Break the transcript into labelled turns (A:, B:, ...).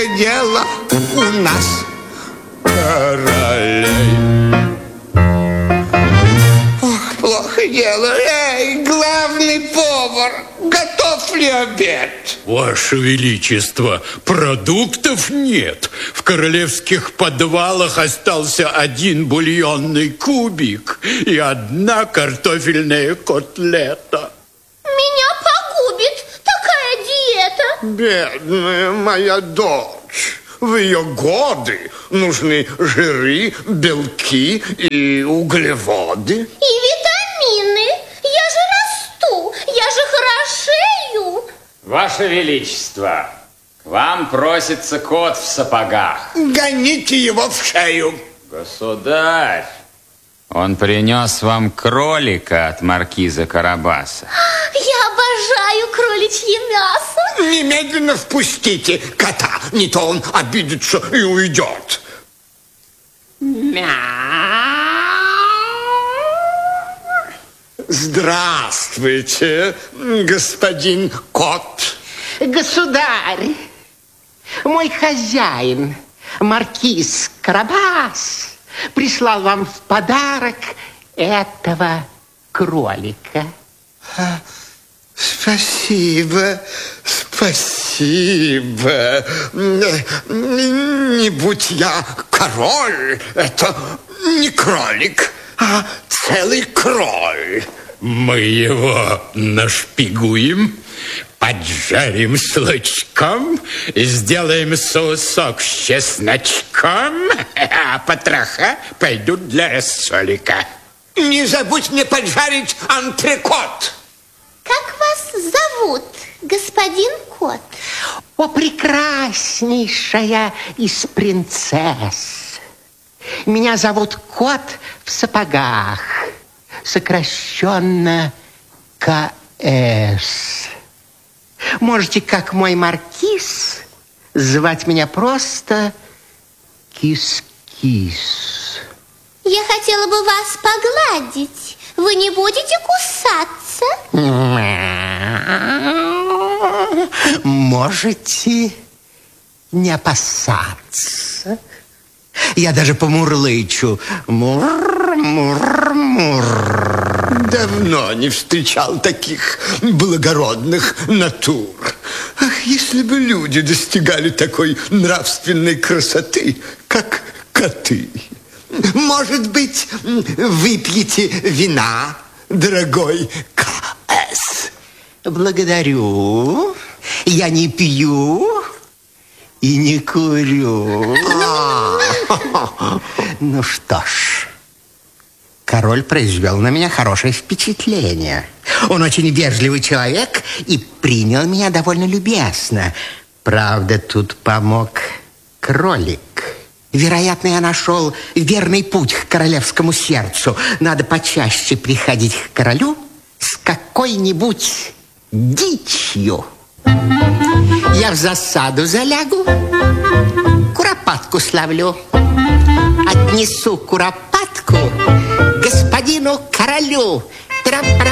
A: дело у нас, королей. Ох, плохо дело. Эй, главный повар, готов ли обед?
B: Ваше Величество, продуктов нет. В королевских подвалах остался один бульонный кубик и одна картофельная котлета.
C: Меня погубит такая диета.
A: Бедная моя дочь. В ее годы нужны жиры, белки и углеводы.
C: И витамины. Я же расту, я же хорошею.
D: Ваше Величество, к вам просится кот в сапогах.
A: Гоните его в шею.
D: Государь, он принес вам кролика от маркиза Карабаса.
C: Я обожаю кроличье мясо.
A: Немедленно впустите кота, не то он обидится и уйдет. Здравствуйте, господин кот.
E: Государь, мой хозяин, маркиз Карабас, прислал вам в подарок этого кролика.
A: Спасибо, спасибо. Не будь я король, это не кролик, а целый кроль.
B: Мы его нашпигуем, поджарим с лучком, сделаем соусок с чесночком, а потроха пойдут для рассолика.
A: Не забудь мне поджарить антрекот.
C: Как вас зовут, господин кот?
E: О, прекраснейшая из принцесс! Меня зовут Кот в сапогах, сокращенно КС. Можете, как мой маркиз, звать меня просто Кис-Кис.
C: Я хотела бы вас погладить. Вы не будете кусаться?
E: Можете не опасаться. Я даже помурлычу. Мур-мур-мур.
A: Давно не встречал таких благородных натур. Ах, если бы люди достигали такой нравственной красоты, как коты. Может быть, выпьете вина, дорогой КС?
E: Благодарю. Я не пью и не курю. Ну что ж, король произвел на меня хорошее впечатление. Он очень вежливый человек и принял меня довольно любезно. Правда, тут помог кролик. Вероятно, я нашел верный путь к королевскому сердцу. Надо почаще приходить к королю с какой-нибудь дичью. Я в засаду залягу, куропатку словлю. Отнесу куропатку господину королю. Тра-пра.